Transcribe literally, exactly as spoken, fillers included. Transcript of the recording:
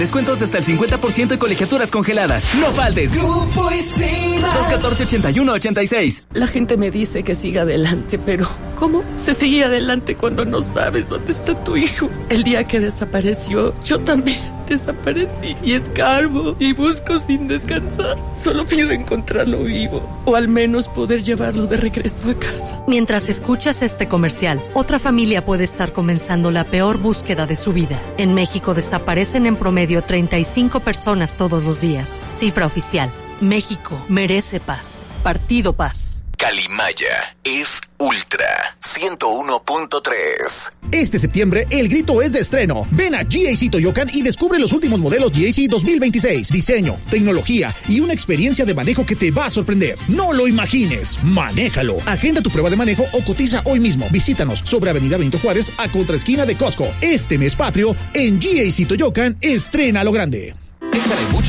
Descuentos de hasta el cincuenta por ciento y colegiaturas congeladas. ¡No faltes! Grupo Isilva. dos uno cuatro, ochenta y uno ochenta y seis. La gente me dice que siga adelante, pero ¿cómo se sigue adelante cuando no sabes dónde está tu hijo? El día que desapareció, yo también desaparecí y escarbo y busco sin descansar. Solo pido encontrarlo vivo o al menos poder llevarlo de regreso a casa. Mientras escuchas este comercial, otra familia puede estar comenzando la peor búsqueda de su vida. En México desaparecen en promedio treinta y cinco personas todos los días. Cifra oficial. México merece paz. Partido Paz. Calimaya es Ultra ciento uno punto tres. Este septiembre, el grito es de estreno. Ven a G A C Toyocan y descubre los últimos modelos G A C dos mil veintiséis. Diseño, tecnología y una experiencia de manejo que te va a sorprender. No lo imagines, manéjalo. Agenda tu prueba de manejo o cotiza hoy mismo. Visítanos sobre Avenida Benito Juárez a contraesquina de Costco. Este mes patrio, en G A C Toyocan, estrena lo grande. Échale mucha